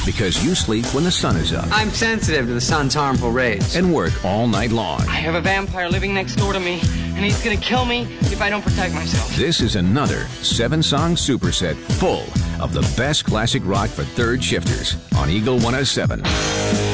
because you sleep when the sun is up I'm sensitive to the sun's harmful rays. and work all night long. I have a vampire living next door to me, and he's gonna kill me if I don't protect myself. This is another 7-song superset full of the best classic rock for third shifters on Eagle 107.